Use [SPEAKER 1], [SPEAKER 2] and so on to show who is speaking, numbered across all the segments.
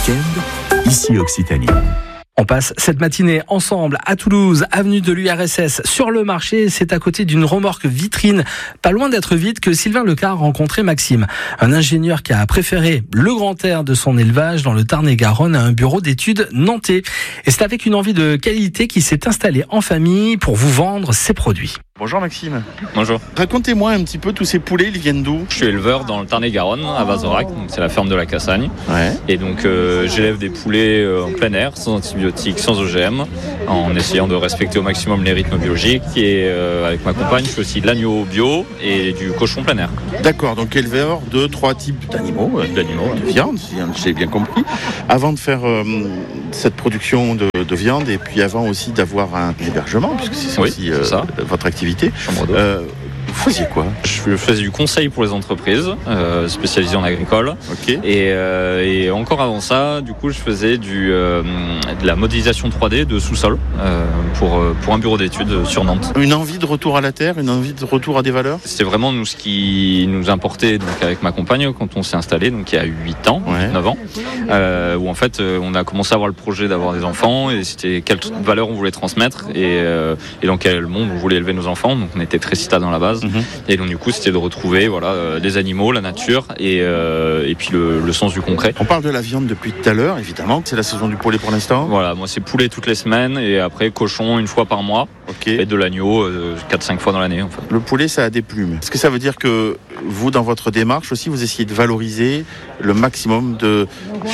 [SPEAKER 1] week-end, ici Occitanie.
[SPEAKER 2] On passe cette matinée ensemble à Toulouse, avenue de l'URSS, sur le marché. C'est à côté d'une remorque vitrine, pas loin d'être vide, que Sylvain Lecard a rencontré Maxime, un ingénieur qui a préféré le grand air de son élevage dans le Tarn-et-Garonne à un bureau d'études nantais. Et c'est avec une envie de qualité qu'il s'est installé en famille pour vous vendre ses produits.
[SPEAKER 3] Bonjour Maxime.
[SPEAKER 4] Bonjour.
[SPEAKER 3] Racontez-moi un petit peu tous ces poulets, ils viennent d'où ?
[SPEAKER 4] Je suis éleveur dans le Tarn-et-Garonne, à Vazorac, donc c'est la ferme de la Cassagne.
[SPEAKER 3] Ouais.
[SPEAKER 4] Et donc j'élève des poulets en plein air, sans antibiotiques, sans OGM, en essayant de respecter au maximum les rythmes biologiques. Et avec ma compagne, je fais aussi de l'agneau bio et du cochon plein air.
[SPEAKER 3] D'accord, donc éleveur de 3 types d'animaux, de viande, si j'ai bien compris. Avant de faire cette production de viande et puis avant aussi d'avoir un hébergement, puisque c'est aussi
[SPEAKER 4] ça.
[SPEAKER 3] Votre activité.
[SPEAKER 4] Chambre d'eau.
[SPEAKER 3] Vous faisiez quoi ?
[SPEAKER 4] Je faisais du conseil pour les entreprises, spécialisé en agricole.
[SPEAKER 3] Ok.
[SPEAKER 4] Et encore avant ça, du coup, je faisais de la modélisation 3D de sous-sol pour un bureau d'études sur Nantes.
[SPEAKER 3] Une envie de retour à la terre, une envie de retour à des valeurs ?
[SPEAKER 4] C'était vraiment nous ce qui nous importait donc avec ma compagne quand on s'est installé, donc il y a 8 ans, 9 ans, où en fait on a commencé à avoir le projet d'avoir des enfants et c'était quelles valeurs on voulait transmettre et dans quel monde on voulait élever nos enfants. Donc on était très citadins à la base. Et donc du coup c'était de retrouver les animaux, la nature et puis le sens du concret.
[SPEAKER 3] On parle de la viande depuis tout à l'heure, évidemment, c'est la saison du poulet pour l'instant.
[SPEAKER 4] Voilà, moi c'est poulet toutes les semaines et après cochon une fois par mois.
[SPEAKER 3] Ok.
[SPEAKER 4] Et de l'agneau 4-5 fois dans l'année en fait.
[SPEAKER 3] Le poulet, ça a des plumes. Est-ce que ça veut dire que vous, dans votre démarche aussi, vous essayez de valoriser le maximum de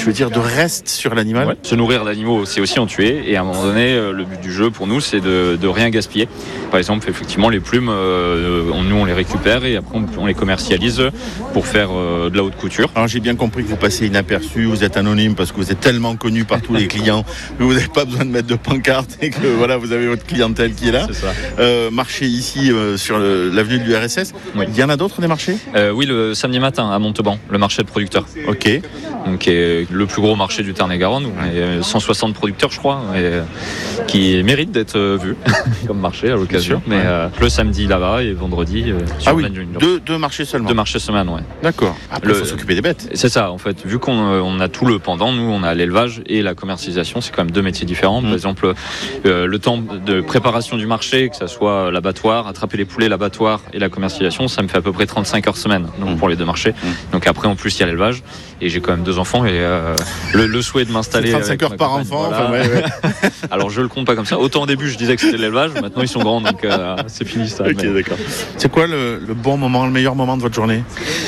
[SPEAKER 3] reste sur l'animal ?
[SPEAKER 4] Ouais. Se nourrir d'animaux, c'est aussi en tuer. Et à un moment donné, le but du jeu pour nous, c'est de rien gaspiller. Par exemple, effectivement, les plumes, nous on les récupère et après on les commercialise pour faire de la haute couture.
[SPEAKER 3] Alors j'ai bien compris que vous passez inaperçu, vous êtes anonyme parce que vous êtes tellement connu par tous les clients que vous n'avez pas besoin de mettre de pancarte et que vous avez votre clientèle qui est là.
[SPEAKER 4] C'est ça.
[SPEAKER 3] Marché ici sur l'avenue de l'URSS.
[SPEAKER 4] Oui.
[SPEAKER 3] Il y en a d'autres des marchés ?
[SPEAKER 4] Oui, le samedi matin à Montauban, le marché de producteurs.
[SPEAKER 3] Ok.
[SPEAKER 4] Donc le plus gros marché du Tarn-et-Garonne, où on est 160 producteurs je crois, qui mérite d'être vu comme marché à l'occasion. Mais le samedi là-bas et vendredi sur la nuit.
[SPEAKER 3] Deux marchés seulement.
[SPEAKER 4] 2 marchés semaine, ouais.
[SPEAKER 3] D'accord. Après il faut s'occuper des bêtes.
[SPEAKER 4] C'est ça en fait, vu qu'on a tout le pendant, nous on a l'élevage et la commercialisation, c'est quand même 2 métiers différents. Par exemple, le temps de préparation du marché, que ça soit l'abattoir, attraper les poulets, l'abattoir et la commercialisation, ça me fait à peu près 35 heures semaine donc pour les 2 marchés. Donc après en plus il y a l'élevage et j'ai quand même 2 enfants et le souhait de m'installer
[SPEAKER 3] 35 heures par enfant,
[SPEAKER 4] voilà.
[SPEAKER 3] ouais.
[SPEAKER 4] Alors je le compte pas comme ça. Autant au début je disais que c'était l'élevage, maintenant ils sont grands donc c'est fini ça.
[SPEAKER 3] Ok, d'accord. C'est quoi le bon moment, le meilleur moment de votre journée ?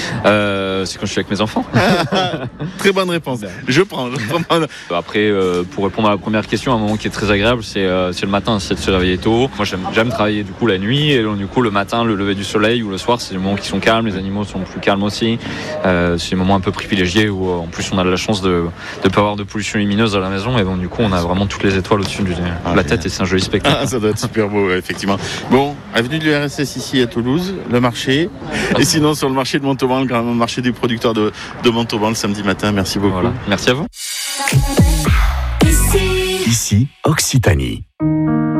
[SPEAKER 4] C'est quand je suis avec mes enfants.
[SPEAKER 3] Très bonne réponse. Je prends.
[SPEAKER 4] Après, pour répondre à la première question, un moment qui est très agréable, c'est le matin, c'est de se réveiller tôt. Moi, j'aime travailler du coup la nuit et donc, du coup le matin, le lever du soleil ou le soir, c'est des moments qui sont calmes. Les animaux sont plus calmes aussi. C'est des moments un peu privilégiés où en plus on a de la chance de ne pas avoir de pollution lumineuse à la maison et donc du coup on a vraiment toutes les étoiles au-dessus de la tête et c'est un joli spectacle.
[SPEAKER 3] Ça doit être super beau, effectivement. Bon, avenue de l'URSS ici à Toulouse, le marché. Et sinon sur le marché de Montauban, le grand marché des producteurs de Montauban le samedi matin. Merci beaucoup.
[SPEAKER 4] Voilà. Merci à vous.
[SPEAKER 1] Ici Occitanie.